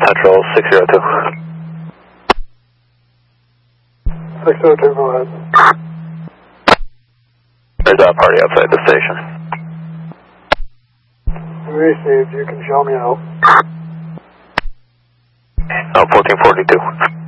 Petrol 602. 602, go ahead. There's a party outside the station. Received, you can show me out. 1442.